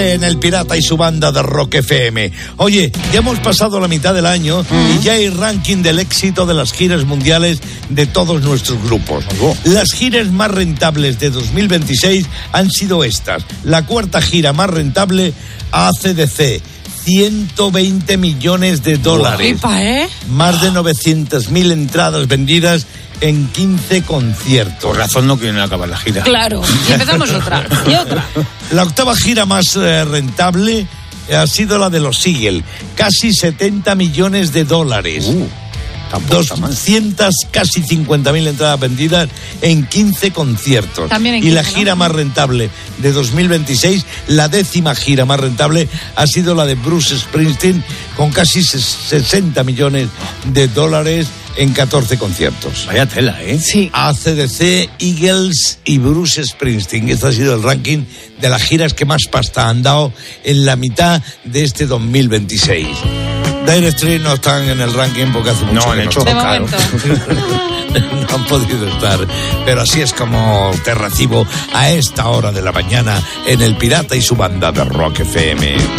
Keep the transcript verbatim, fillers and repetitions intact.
En El Pirata y su banda de Rock F M. Oye, ya hemos pasado la mitad del año uh-huh. y ya hay ranking del éxito de las giras mundiales de todos nuestros grupos. Uh-huh. Las giras más rentables de dos mil veintiséis han sido estas. La cuarta gira más rentable, A C D C. ciento veinte millones de dólares. Pipa, ¿eh? Más de novecientas mil entradas vendidas en quince conciertos. Por razón no quieren acabar la gira. Claro, y empezamos otra, y otra. La octava gira más eh, rentable ha sido la de los Eagles, casi setenta millones de dólares. Uh, doscientas, casi cincuenta mil entradas vendidas en quince conciertos. También en y quince, la gira ¿no? más rentable de dos mil veintiséis, la décima gira más rentable, ha sido la de Bruce Springsteen, con casi sesenta millones de dólares en catorce conciertos. Vaya tela, ¿eh? Sí. A C D C, Eagles y Bruce Springsteen. Este ha sido el ranking de las giras que más pasta han dado en la mitad de este dos mil veintiséis. Dire Straits no están en el ranking porque hace mucho no, que han no hecho, de claro. no han podido estar. Pero así es como te recibo a esta hora de la mañana en El Pirata y su banda de Rock F M.